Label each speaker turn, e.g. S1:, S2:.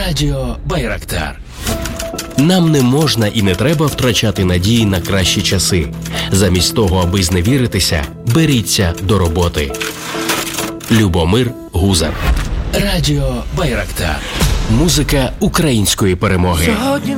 S1: Радіо Байрактар. Нам не можна і не треба втрачати надії на кращі часи. Замість того, аби зневіритися, беріться до роботи. Любомир Гузар. Радіо Байрактар. Музика української перемоги.
S2: Сьогодні